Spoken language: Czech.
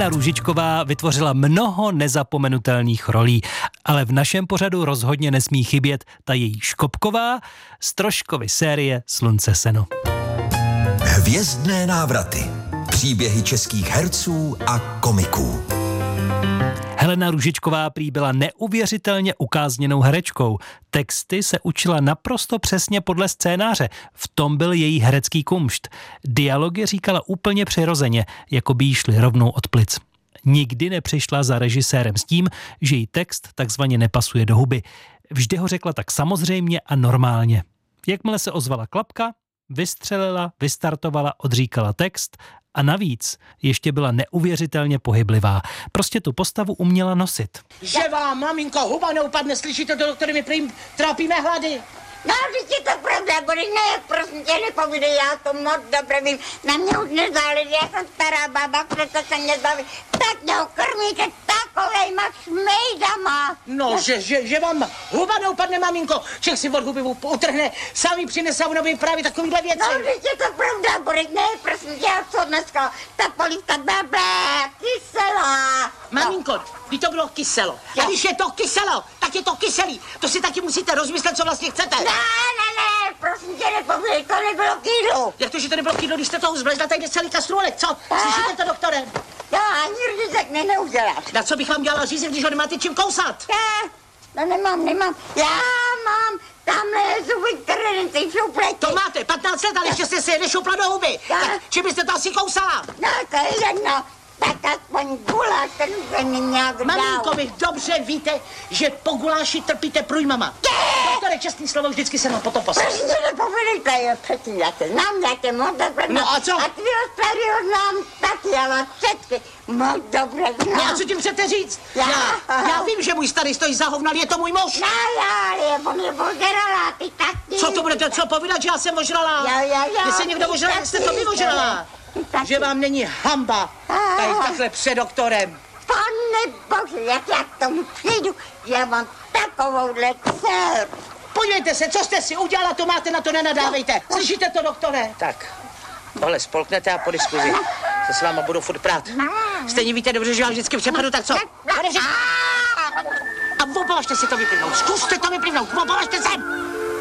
Helena Růžičková vytvořila mnoho nezapomenutelných rolí, ale v našem pořadu rozhodně nesmí chybět ta její škopková z Troškovy série Slunce seno. Hvězdné návraty. Příběhy českých herců a komiků. Helena Růžičková prý byla neuvěřitelně ukázněnou herečkou. Texty se učila naprosto přesně podle scénáře. V tom byl její herecký kumšt. Dialogy říkala úplně přirozeně, jako by jí šly rovnou od plic. Nikdy nepřišla za režisérem s tím, že jí text takzvaně nepasuje do huby. Vždy ho řekla tak samozřejmě a normálně. Jakmile se ozvala klapka, vystřelila, vystartovala, odříkala text a navíc ještě byla neuvěřitelně pohyblivá. Prostě tu postavu uměla nosit. Že vám, maminko, huba neupadne, slyšíte to, doktory, my trápíme hlady. No, když je to pravda, Boris, ne, prosím tě, nepovídej, já to moc dobře vím. Na mě už nezáleží, já jsem stará baba, přesto se mě zbaví. Tak mě krmíte takovejma šmejdama. No, že vám huba neupadne, maminko, všech si od huby utrhne, sami přinese a nový právě takovýhle věci. No, když je to pravda, Boris, ne, prosím tě, já co dneska, ta polívka blá, kyselá. Maminko, by to bylo kyselo. A když je to kyselo, tak je to kyselý. To si taky musíte rozmyslet, co vlastně chcete. Ne, prosím tě, nepovídej, to nebylo kýdlo. Jak to, že to nebylo kýdlo, když jste toho zblezla tady celý kastrůlek, co? Slyšíte to, doktore? Já ani řízek neuděláš. Na co bych vám dělala řízek, když ho nemáte čím kousat? No nemám. Já mám tamhle zuby, které nejsou pleti. To máte, 15 let, ale ještě jste si je nešoupla do huby. Tak čím byste to asi kousala? No, to je jedno. Tak aspoň guláš, ten se mi nějak dal. Maminko, vy dobře víte, že po guláši trpíte průjmama. Doktore, čestný slovo, vždycky se mám potom poslat. Prosím tě, nepovedejte, jo, předtím, já tě znám, já tě moc dobře znám. No a co? A tvýho starého znám taky, já vás všetky moc dobře znám. No a co tím chcete říct? Já vím, že můj starý stojí za hovno, ale je to můj muž. No já, on je ožralá, ty taky. Co to budete co povídat, že já jsem ožralá? Jo. Když se někdo ožralá, jak jste to vy ožralá. Že vám není hamba tady takhle před doktorem. Pane bože, jak já k tomu přijdu, já mám takovouhle dceru. Podívejte se, co jste si udělala, to máte, na to nenadávejte. Slyšíte to, doktore? Tak, tohle spolknete a po diskuzi se s váma budu furt prát. Stejně víte dobře, že vám vždycky přepadu, tak co? A opovažte si to vyplivnout, zkuste to vyplivnout, opovažte se!